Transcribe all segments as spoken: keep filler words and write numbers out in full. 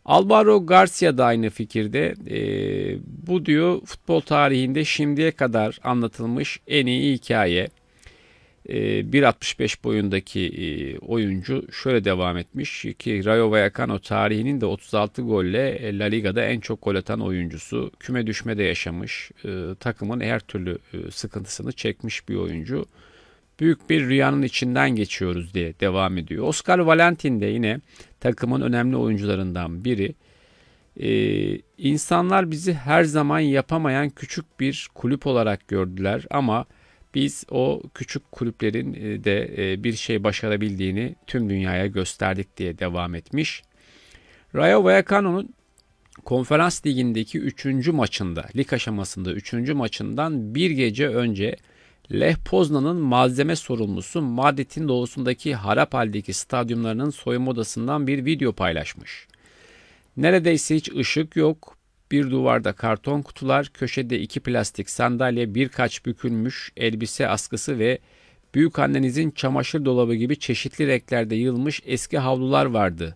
Alvaro Garcia da aynı fikirde. E, bu diyor futbol tarihinde şimdiye kadar anlatılmış en iyi hikaye. E, bir altmış beş boyundaki e, oyuncu şöyle devam etmiş ki Rayo Vallecano tarihinin de otuz altı golle La Liga'da en çok gol atan oyuncusu. Küme düşmede yaşamış. E, takımın her türlü e, sıkıntısını çekmiş bir oyuncu. Büyük bir rüyanın içinden geçiyoruz diye devam ediyor. Oscar Valentin de yine takımın önemli oyuncularından biri. Ee, insanlar bizi her zaman yapamayan küçük bir kulüp olarak gördüler ama biz o küçük kulüplerin de bir şey başarabildiğini tüm dünyaya gösterdik diye devam etmiş. Rayo Vallecano'nun Konferans Ligi'ndeki üçüncü maçında, lig aşamasında üçüncü maçından bir gece önce Lech Poznan'ın malzeme sorumlusu Madrid'in doğusundaki harap haldeki stadyumlarının soyunma odasından bir video paylaşmış. Neredeyse hiç ışık yok. Bir duvarda karton kutular, köşede iki plastik sandalye, birkaç bükülmüş elbise askısı ve büyükannenizin çamaşır dolabı gibi çeşitli renklerde yığılmış eski havlular vardı.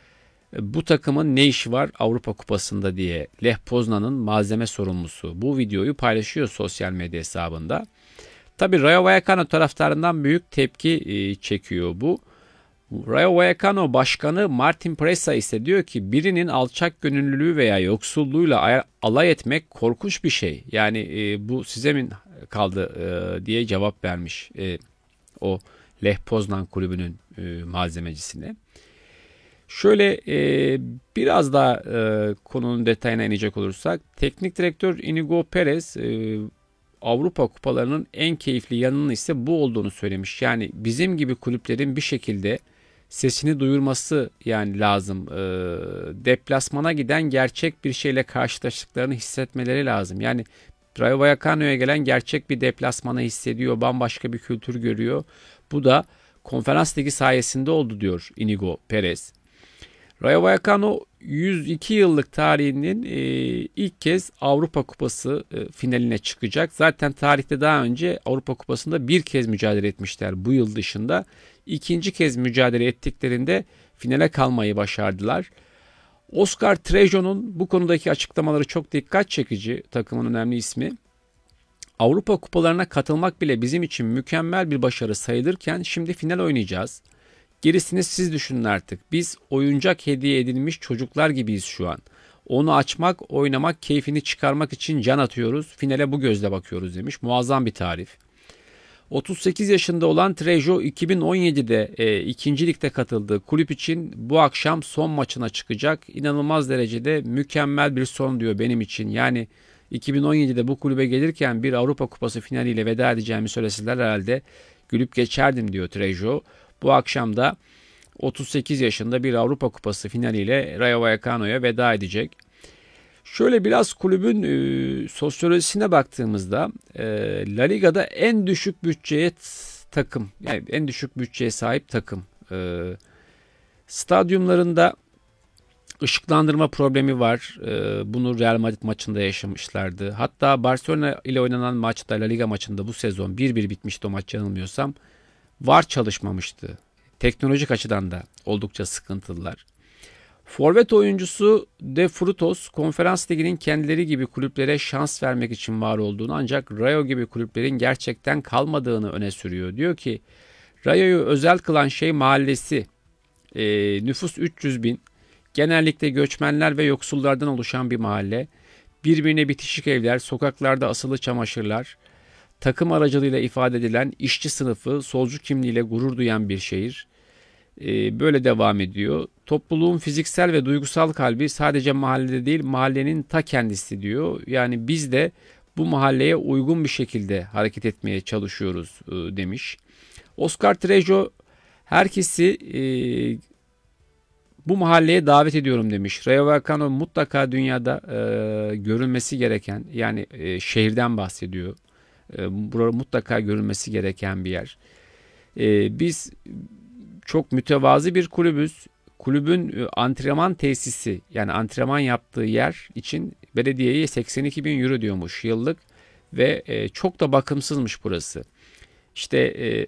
Bu takımın ne işi var Avrupa Kupası'nda diye Lech Poznan'ın malzeme sorumlusu bu videoyu paylaşıyor sosyal medya hesabında. Tabi Rayo Vallecano taraftarından büyük tepki çekiyor bu. Rayo Vallecano Başkanı Martin Presa ise diyor ki birinin alçak gönüllülüğü veya yoksulluğuyla alay etmek korkunç bir şey. Yani e, bu size mi kaldı e, diye cevap vermiş e, o Lech Poznan kulübünün e, malzemecisine. Şöyle e, biraz daha e, konunun detayına inecek olursak teknik direktör Inigo Perez e, Avrupa kupalarının en keyifli yanının ise bu olduğunu söylemiş. Yani bizim gibi kulüplerin bir şekilde sesini duyurması yani lazım. E, deplasmana giden gerçek bir şeyle karşılaştıklarını hissetmeleri lazım. Yani Rayo Vallecano'ya gelen gerçek bir deplasmanı hissediyor. Bambaşka bir kültür görüyor. Bu da Konferans Ligi sayesinde oldu diyor Inigo Perez. Rayo Vallecano yüz iki yıllık tarihinin e, ilk kez Avrupa Kupası e, finaline çıkacak. Zaten tarihte daha önce Avrupa Kupası'nda bir kez mücadele etmişler bu yıl dışında. İkinci kez mücadele ettiklerinde finale kalmayı başardılar. Oscar Trejo'nun bu konudaki açıklamaları çok dikkat çekici, takımın önemli ismi. Avrupa Kupalarına katılmak bile bizim için mükemmel bir başarı sayılırken şimdi final oynayacağız. Gerisini siz düşünün artık. Biz oyuncak hediye edilmiş çocuklar gibiyiz şu an. Onu açmak, oynamak, keyfini çıkarmak için can atıyoruz. Finale bu gözle bakıyoruz demiş. Muazzam bir tarif. otuz sekiz yaşında olan Trejo iki bin on yedide e, ikinci ligde katıldığı kulüp için bu akşam son maçına çıkacak. İnanılmaz derecede mükemmel bir son diyor benim için. Yani iki bin on yedide bu kulübe gelirken bir Avrupa Kupası finaliyle veda edeceğimi söyleseler herhalde gülüp geçerdim diyor Trejo. Bu akşam da otuz sekiz yaşında bir Avrupa Kupası finaliyle Rayo Vallecano'ya veda edecek. Şöyle biraz kulübün e, sosyolojisine baktığımızda e, La Liga'da en düşük bütçeye t- takım, yani en düşük bütçeye sahip takım. E, stadyumlarında ışıklandırma problemi var. E, bunu Real Madrid maçında yaşamışlardı. Hatta Barcelona ile oynanan maçta, La Liga maçında bu sezon bir bir bitmişti o maç yanılmıyorsam. V A R çalışmamıştı. Teknolojik açıdan da oldukça sıkıntılılar. Forvet oyuncusu De Frutos, Konferans Ligi'nin kendileri gibi kulüplere şans vermek için var olduğunu ancak Rayo gibi kulüplerin gerçekten kalmadığını öne sürüyor. Diyor ki Rayo'yu özel kılan şey mahallesi. E, nüfus üç yüz bin. Genellikle göçmenler ve yoksullardan oluşan bir mahalle. Birbirine bitişik evler, sokaklarda asılı çamaşırlar. Takım aracılığıyla ifade edilen işçi sınıfı, solcu kimliğiyle gurur duyan bir şehir. Ee, böyle devam ediyor. Topluluğun fiziksel ve duygusal kalbi sadece mahallede değil mahallenin ta kendisi diyor. Yani biz de bu mahalleye uygun bir şekilde hareket etmeye çalışıyoruz e, demiş. Oscar Trejo herkesi e, bu mahalleye davet ediyorum demiş. Rayo Vallecano mutlaka dünyada e, görülmesi gereken yani e, şehirden bahsediyor. Burada mutlaka görülmesi gereken bir yer. Ee, biz çok mütevazı bir kulübüz. Kulübün antrenman tesisi yani antrenman yaptığı yer için belediyeye seksen iki bin euro diyormuş yıllık ve e, çok da bakımsızmış burası. İşte e,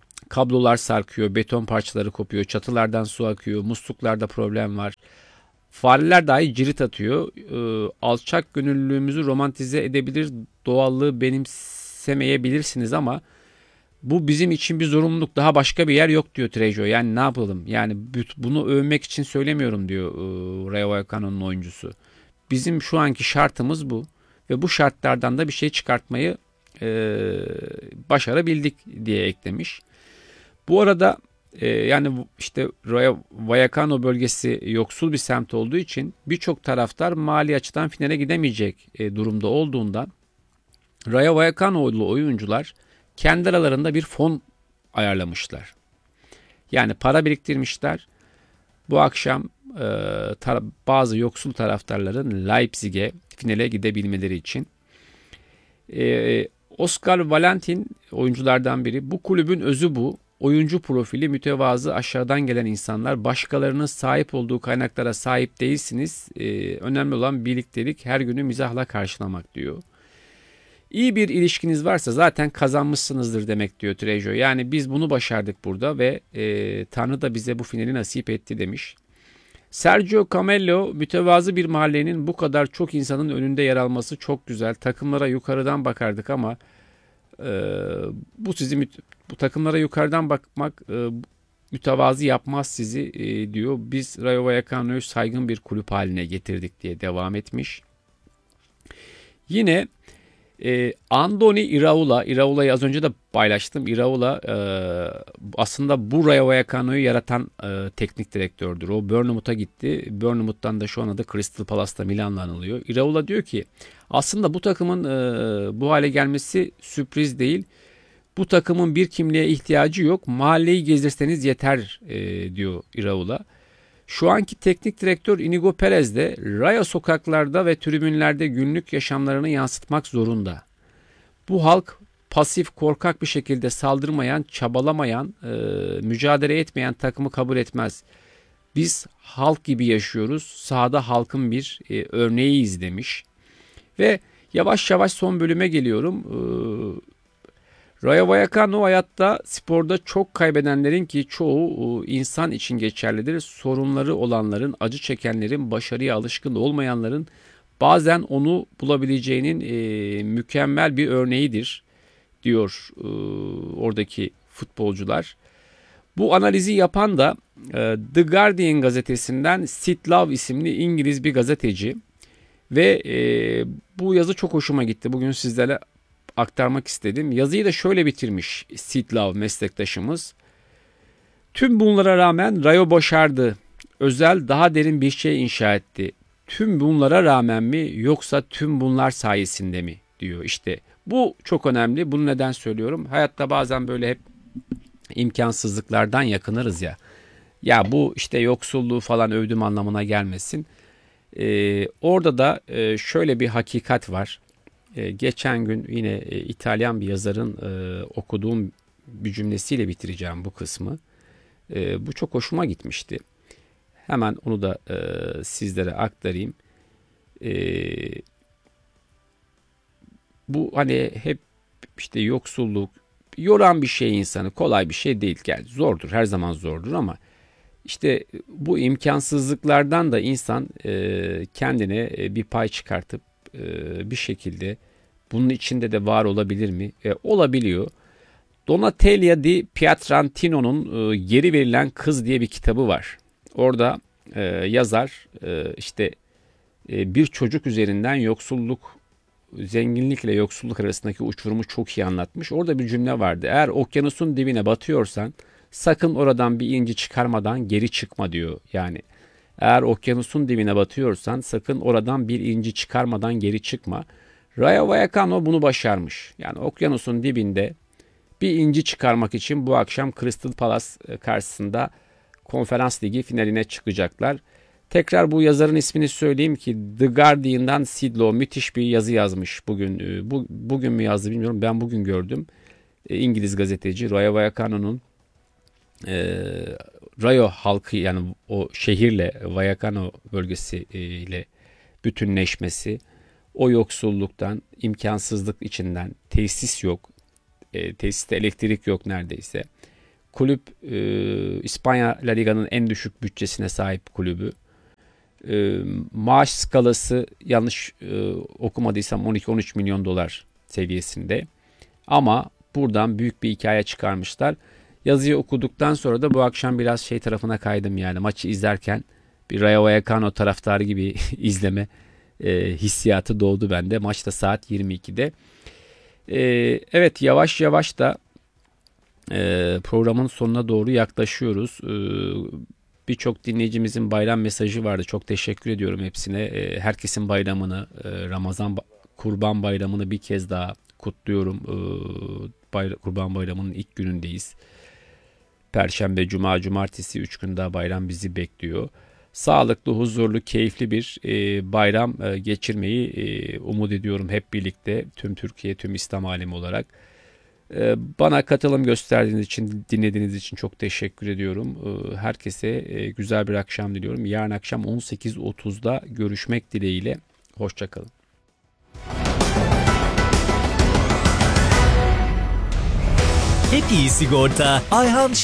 kablolar sarkıyor, beton parçaları kopuyor, çatılardan su akıyor, musluklarda problem var. Fareler dahi cirit atıyor. E, alçak gönüllülüğümüzü romantize edebilir, doğallığı benimsemeyebilirsiniz ama bu bizim için bir zorunluluk. Daha başka bir yer yok diyor Trejo. Yani ne yapalım? Yani bunu övmek için söylemiyorum diyor e, Rayo Vallecano'nun oyuncusu. Bizim şu anki şartımız bu. Ve bu şartlardan da bir şey çıkartmayı e, başarabildik diye eklemiş. Bu arada e, yani işte Rayo Vallecano bölgesi yoksul bir semt olduğu için birçok taraftar mali açıdan finale gidemeyecek e, durumda olduğundan Rayo Vallecano'lu oyuncular kendi aralarında bir fon ayarlamışlar. Yani para biriktirmişler. Bu akşam e, tar- bazı yoksul taraftarların Leipzig'e finale gidebilmeleri için. E, Oscar Valentin oyunculardan biri. Bu kulübün özü bu. Oyuncu profili mütevazı, aşağıdan gelen insanlar. Başkalarının sahip olduğu kaynaklara sahip değilsiniz. E, önemli olan birliktelik, her günü mizahla karşılamak diyor. İyi bir ilişkiniz varsa zaten kazanmışsınızdır demek diyor Trejo. Yani biz bunu başardık burada ve e, Tanrı da bize bu finali nasip etti demiş. Sergio Camello, mütevazı bir mahallenin bu kadar çok insanın önünde yer alması çok güzel. Takımlara yukarıdan bakardık ama e, bu sizi bu takımlara yukarıdan bakmak e, mütevazı yapmaz sizi e, diyor. Biz Rayo Vallecano'yu saygın bir kulüp haline getirdik diye devam etmiş. Yine e, Andoni Iraola, Iraola'yı az önce de paylaştım. Iraola e, aslında bu Rayo Vallecano'yu yaratan e, teknik direktördür. O Bournemouth'a gitti. Bournemouth'tan da şu anda da Crystal Palace'ta Milan'la anılıyor. Iraola diyor ki aslında bu takımın e, bu hale gelmesi sürpriz değil. Bu takımın bir kimliğe ihtiyacı yok. Mahalleyi gezdirseniz yeter e, diyor Iraola. Şu anki teknik direktör Inigo Perez de Rayo sokaklarda ve tribünlerde günlük yaşamlarını yansıtmak zorunda. Bu halk pasif, korkak bir şekilde saldırmayan, çabalamayan, e, mücadele etmeyen takımı kabul etmez. Biz halk gibi yaşıyoruz. Sahada halkın bir e, örneğiyiz demiş. Ve yavaş yavaş son bölüme geliyorum. E, Rayo Vallecano hayatta, sporda çok kaybedenlerin ki çoğu insan için geçerlidir. Sorunları olanların, acı çekenlerin, başarıya alışkın olmayanların bazen onu bulabileceğinin e, mükemmel bir örneğidir diyor e, oradaki futbolcular. Bu analizi yapan da e, The Guardian gazetesinden Sid Love isimli İngiliz bir gazeteci ve e, bu yazı çok hoşuma gitti. Bugün sizlerle aktarmak istedim. Yazıyı da şöyle bitirmiş Sid Love meslektaşımız. Tüm bunlara rağmen Rayo başardı. Özel daha derin bir şey inşa etti. Tüm bunlara rağmen mi yoksa tüm bunlar sayesinde mi diyor. İşte bu çok önemli. Bunu neden söylüyorum? Hayatta bazen böyle hep imkansızlıklardan yakınırız ya. Ya bu işte yoksulluğu falan övdüm anlamına gelmesin. Ee, orada da e, şöyle bir hakikat var. Ee, geçen gün yine e, İtalyan bir yazarın e, okuduğum bir cümlesiyle bitireceğim bu kısmı. E, bu çok hoşuma gitmişti. Hemen onu da e, sizlere aktarayım. E, bu hani hep işte yoksulluk yoran bir şey insanı, kolay bir şey değil. Yani zordur, her zaman zordur ama işte bu imkansızlıklardan da insan e, kendine e, bir pay çıkartıp e, bir şekilde bunun içinde de var olabilir mi? E, olabiliyor. Donatella di Pietrantino'nun e, Geri Verilen Kız diye bir kitabı var. Orada e, yazar e, işte e, bir çocuk üzerinden yoksulluk, zenginlikle yoksulluk arasındaki uçurumu çok iyi anlatmış. Orada bir cümle vardı. Eğer okyanusun dibine batıyorsan sakın oradan bir inci çıkarmadan geri çıkma diyor. Yani eğer okyanusun dibine batıyorsan sakın oradan bir inci çıkarmadan geri çıkma. Rayo Vallecano bunu başarmış. Yani okyanusun dibinde bir inci çıkarmak için bu akşam Crystal Palace karşısında Konferans Ligi finaline çıkacaklar. Tekrar bu yazarın ismini söyleyeyim ki The Guardian'dan Sid Lowe müthiş bir yazı yazmış bugün. Bu, bugün mü yazdı bilmiyorum. Ben bugün gördüm. İngiliz gazeteci Rayo Vallecano'nun e, Rayo halkı yani o şehirle Vallecano bölgesi ile bütünleşmesi, o yoksulluktan, imkansızlık içinden, tesis yok, e, tesiste elektrik yok neredeyse. Kulüp e, İspanya La Liga'nın en düşük bütçesine sahip kulübü. E, maaş skalası yanlış e, okumadıysam on iki on üç milyon dolar seviyesinde. Ama buradan büyük bir hikaye çıkarmışlar. Yazıyı okuduktan sonra da bu akşam biraz şey tarafına kaydım yani maçı izlerken bir Rayo Vallecano taraftarı gibi izleme e, hissiyatı doğdu bende. Maç da saat yirmi ikide. E, evet yavaş yavaş da e, programın sonuna doğru yaklaşıyoruz. E, Birçok dinleyicimizin bayram mesajı vardı. Çok teşekkür ediyorum hepsine. E, herkesin bayramını, e, Ramazan Kurban Bayramını bir kez daha kutluyorum. E, Bayra- Kurban Bayramı'nın ilk günündeyiz. Perşembe, Cuma, Cumartesi üç gün daha bayram bizi bekliyor. Sağlıklı, huzurlu, keyifli bir e, bayram e, geçirmeyi e, umut ediyorum hep birlikte. Tüm Türkiye, tüm İslam alemi olarak. E, bana katılım gösterdiğiniz için, dinlediğiniz için çok teşekkür ediyorum. E, herkese e, güzel bir akşam diliyorum. Yarın akşam on sekiz otuzda görüşmek dileğiyle. Hoşçakalın. Hep iyi sigorta Ayhan